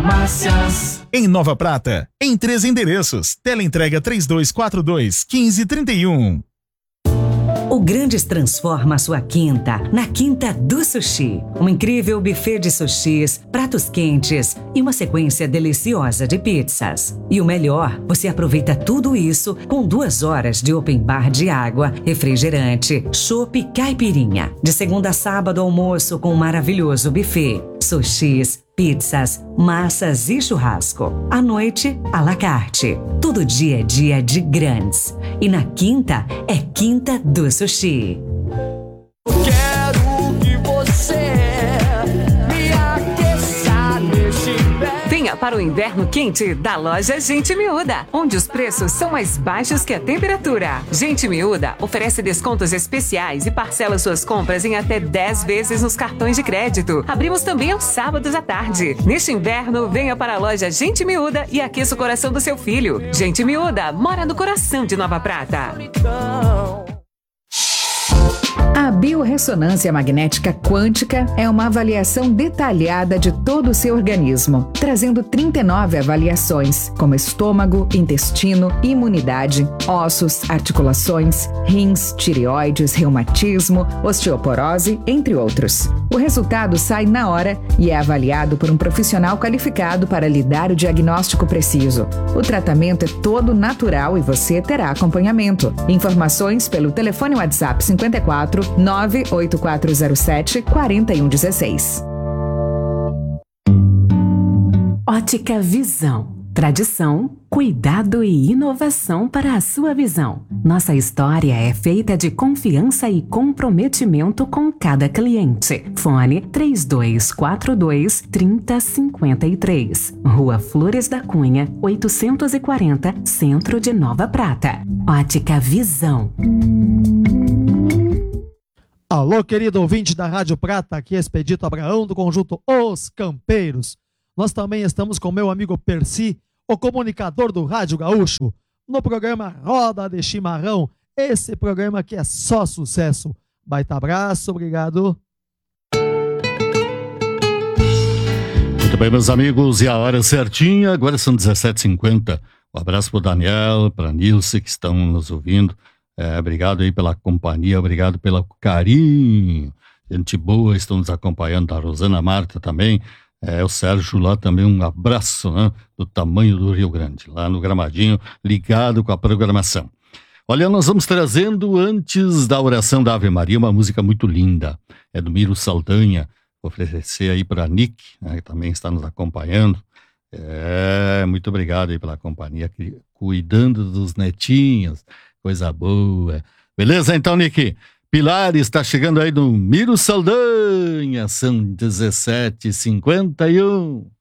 Farmácias. Em Nova Prata, em 3 endereços. Teleentrega 3242-1531. O Grandes transforma a sua quinta na Quinta do Sushi. Um incrível buffet de sushis, pratos quentes e uma sequência deliciosa de pizzas. E o melhor, você aproveita tudo isso com 2 horas de open bar de água, refrigerante, chopp e caipirinha. De segunda a sábado, almoço com um maravilhoso buffet. Sushis, pizzas, massas e churrasco. À noite, à la carte. Todo dia é dia de grandes. E na quinta, é Quinta do Sushi. Quero que você me aqueça neste inverno. Venha para o inverno quente da loja Gente Miúda, onde os preços são mais baixos que a temperatura. Gente Miúda oferece descontos especiais e parcela suas compras em até 10 vezes nos cartões de crédito. Abrimos também aos sábados à tarde. Neste inverno, venha para a loja Gente Miúda e aqueça o coração do seu filho. Gente Miúda mora no coração de Nova Prata. A biorressonância magnética quântica é uma avaliação detalhada de todo o seu organismo, trazendo 39 avaliações, como estômago, intestino, imunidade, ossos, articulações, rins, tireoides, reumatismo, osteoporose, entre outros. O resultado sai na hora e é avaliado por um profissional qualificado para lhe dar o diagnóstico preciso. O tratamento é todo natural e você terá acompanhamento. Informações pelo telefone WhatsApp 54 98407 4116. Ótica Visão. Tradição, cuidado e inovação para a sua visão. Nossa história é feita de confiança e comprometimento com cada cliente. Fone 3242-3053. Rua Flores da Cunha, 840, Centro de Nova Prata. Ótica Visão. Alô, querido ouvinte da Rádio Prata, aqui é Expedito Abraão do conjunto Os Campeiros. Nós também estamos com meu amigo Percy, o comunicador do Rádio Gaúcho, no programa Roda de Chimarrão, esse programa que é só sucesso. Baita abraço, obrigado. Muito bem, meus amigos, e a hora certinha, agora são 17h50. Um abraço para o Daniel, para a Nilce, que estão nos ouvindo. Obrigado aí pela companhia, obrigado pelo carinho. Gente boa, estão nos acompanhando, a Rosana Marta também. O Sérgio lá também, um abraço, né, do tamanho do Rio Grande, lá no Gramadinho, ligado com a programação. Olha, nós vamos trazendo, antes da oração da Ave Maria, uma música muito linda. É do Miro Saldanha, vou oferecer aí para a Nick, né, que também está nos acompanhando. Muito obrigado aí pela companhia, cuidando dos netinhos, coisa boa. Beleza, então, Nick? Pilar está chegando aí no Miro Saldanha, são 17h51.